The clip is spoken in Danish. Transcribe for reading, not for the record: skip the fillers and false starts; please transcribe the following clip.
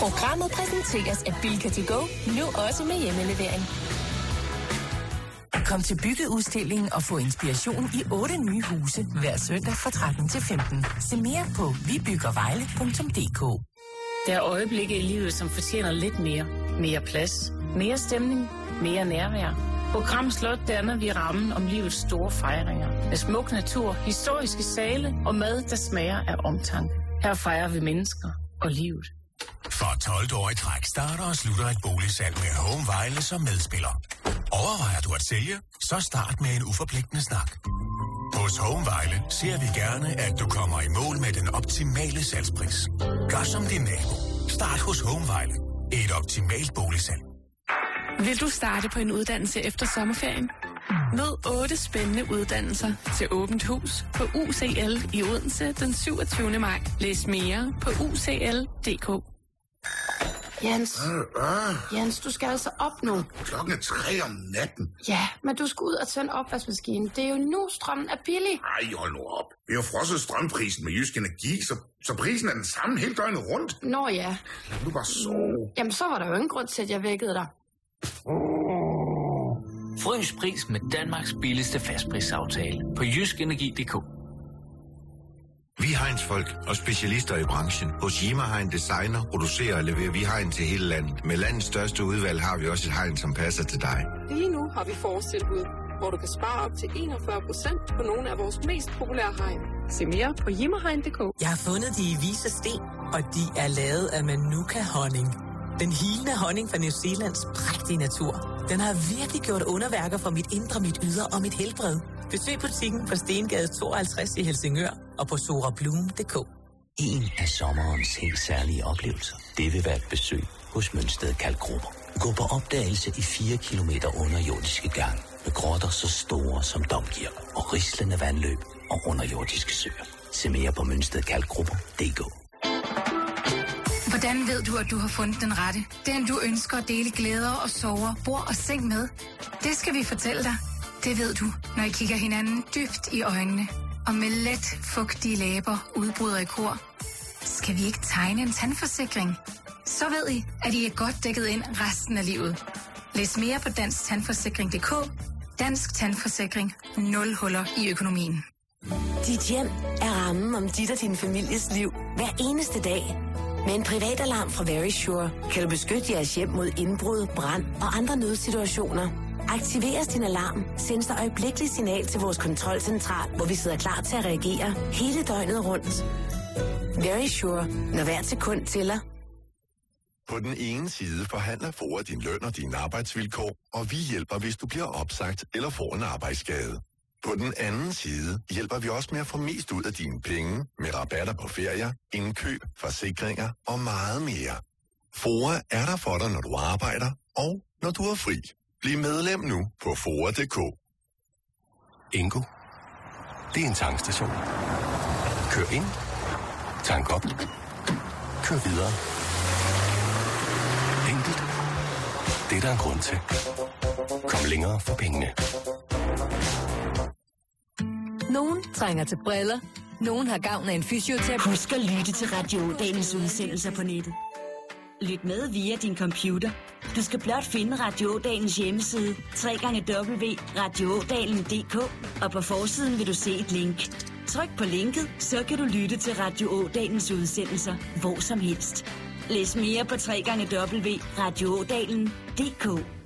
Programmet præsenteres af Bilka to go, nu også med hjemmelevering. Kom til Byggeudstillingen og få inspiration i 8 nye huse hver søndag fra 13 til 15. Se mere på vibyggervejle.dk. Der er øjeblikke i livet, som fortjener lidt mere. Mere plads, mere stemning, mere nærvær. På Gram Slot danner vi rammen om livets store fejringer. Med smuk natur, historiske sale og mad, der smager af omtanke. Her fejrer vi mennesker og livet. For 12 år i træk starter og slutter et boligsalg med Home Vejle som medspiller. Overvejer du at sælge? Så start med en uforpligtende snak. Hos Home Vejle ser vi gerne, at du kommer i mål med den optimale salgspris. Gør som din nabo. Start hos Home Vejle. Et optimalt boligsalg. Vil du starte på en uddannelse efter sommerferien? Mød 8 spændende uddannelser til åbent hus på UCL i Odense den 27. maj. Læs mere på ucl.dk. Jens, du skal altså op nu. Klokken er 3 om natten. Ja, men du skal ud og tænde opvaskemaskinen. Det er jo nu, strømmen er billig. Ej, hold nu op. Vi har frosset strømprisen med Jysk Energi, så prisen er den samme hele døgnet rundt. Nå ja. Lad nu bare sove. Jamen, så var der jo ingen grund til, at jeg vækkede dig. Frys pris med Danmarks billigste fastprisaftale på jyskenergi.dk. Vi Heinz-folk og specialister i branchen. Hos Jima Hein designer, producerer og leverer vi Hein til hele landet. Med landets største udvalg har vi også et Hein, som passer til dig. Lige nu har vi forårstilbud, hvor du kan spare op til 41% på nogle af vores mest populære Hein. Se mere på jimahein.dk. Jeg har fundet de vise sten, og de er lavet af Manuka-honning. Den hilende honning fra New Zealands prægtige natur. Den har virkelig gjort underværker for mit indre, mit ydre og mit helbred. Besøg butikken på Stengade 52 i Helsingør og på sorablum.dk. En af sommerens helt særlige oplevelser, det vil være et besøg hos Mønsted Kalkgrupper. Gå på opdagelse i 4 kilometer underjordiske gang med grotter så store som domkirker og rislende vandløb og underjordiske søer. Se mere på mønstedkalkgrupper.dk. Hvordan ved du, at du har fundet den rette? Den, du ønsker at dele glæder og sorger, bord og seng med. Det skal vi fortælle dig. Det ved du, når I kigger hinanden dybt i øjnene. Og med let fugtige læber udbryder i kor. Skal vi ikke tegne en tandforsikring? Så ved I, at I er godt dækket ind resten af livet. Læs mere på dansktandforsikring.dk. Dansk Tandforsikring. 0 huller i økonomien. Dit hjem er rammen om dit og din families liv hver eneste dag. Med en privatalarm fra Verisure kan du beskytte jeres hjem mod indbrud, brand og andre nødsituationer. Aktiveres din alarm, sendes der øjeblikkeligt signal til vores kontrolcentral, hvor vi sidder klar til at reagere hele døgnet rundt. Verisure, når hver sekund tæller. På den ene side forhandler FOA din løn og dine arbejdsvilkår, og vi hjælper, hvis du bliver opsagt eller får en arbejdsskade. På den anden side hjælper vi også med at få mest ud af dine penge med rabatter på ferier, indkøb, forsikringer og meget mere. FOA er der for dig, når du arbejder og når du er fri. Bliv medlem nu på FOA.dk. Ingo, det er en tankstation. Kør ind, tank op, kør videre. Enkelt. Det er der en grund til. Kom længere for pengene. Nogen trænger til briller. Nogen har gavn af en fysioterapeut. Husk at lytte til Radio Dagens udsendelser på nettet. Lyt med via din computer. Du skal blot finde Radio Dagens hjemmeside, www.radioodalen.dk, og på forsiden vil du se et link. Tryk på linket, så kan du lytte til Radio Dagens udsendelser hvor som helst. Læs mere på www.radioodalen.dk.